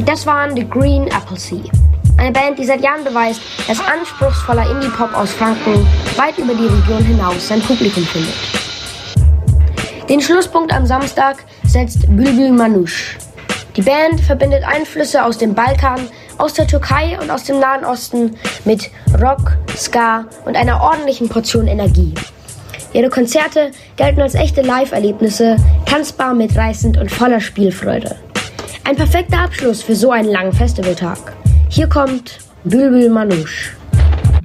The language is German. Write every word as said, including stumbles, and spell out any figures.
Das waren The Green Appleseed. Eine Band, die seit Jahren beweist, dass anspruchsvoller Indie-Pop aus Franken weit über die Region hinaus sein Publikum findet. Den Schlusspunkt am Samstag setzt Bülbül Manoush. Die Band verbindet Einflüsse aus dem Balkan, aus der Türkei und aus dem Nahen Osten mit Rock, Ska und einer ordentlichen Portion Energie. Ihre Konzerte gelten als echte Live-Erlebnisse, tanzbar, mitreißend und voller Spielfreude. Ein perfekter Abschluss für so einen langen Festivaltag. Hier kommt Bülbül Manoush.